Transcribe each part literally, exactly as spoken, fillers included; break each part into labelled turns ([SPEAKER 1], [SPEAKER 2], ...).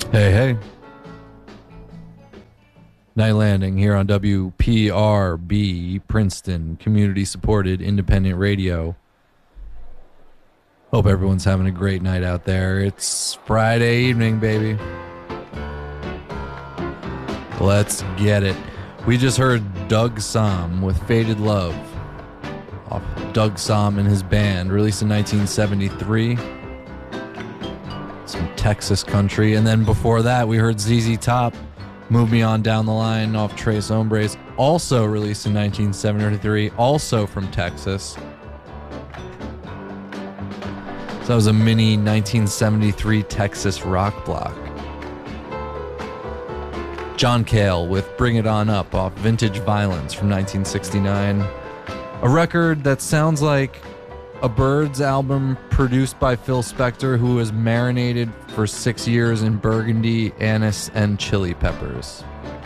[SPEAKER 1] Hey, hey. Night Landing here on W P R B, Princeton, community supported independent radio. Hope everyone's having a great night out there. It's Friday evening, baby. Let's get it. We just heard Doug Sahm with Faded Love off Doug Sahm and his band, released in nineteen seventy-three. Some Texas country. And then before that, we heard Z Z Top, Move Me On Down the Line off Tres Hombres, also released in nineteen seventy-three, also from Texas. So that was a mini nineteen seventy-three Texas rock block. John Cale with Bring It On Up off Vintage Violence from nineteen sixty-nine. A record that sounds like a Byrds album produced by Phil Spector, who was marinated for six years in burgundy, anise, and chili peppers.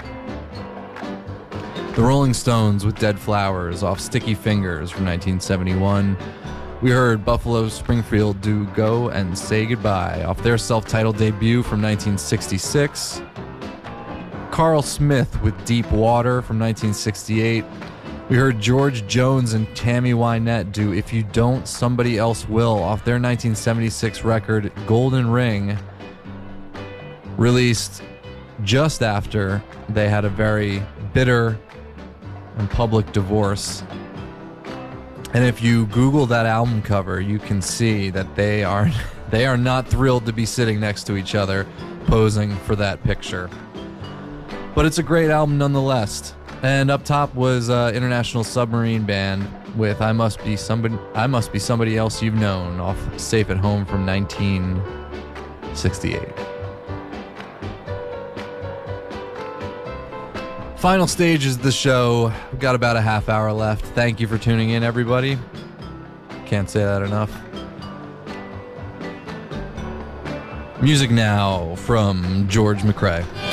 [SPEAKER 1] The Rolling Stones with Dead Flowers off Sticky Fingers from nineteen seventy-one. We heard Buffalo Springfield do Go and Say Goodbye off their self-titled debut from nineteen sixty-six. Carl Smith with Deep Water from nineteen sixty-eight. We heard George Jones and Tammy Wynette do If You Don't, Somebody Else Will off their nineteen seventy-six record Golden Ring, released just after they had a very bitter and public divorce. And if you Google that album cover, you can see that they are they are not thrilled to be sitting next to each other posing for that picture. But it's a great album nonetheless. And up top was uh, International Submarine Band with I Must Be Somebody I Must Be Somebody Else You've Known off Safe at Home from nineteen sixty-eight. Final stages of the show. We've got about a half hour left. Thank you for tuning in, everybody. Can't say that enough. Music now from George McRae.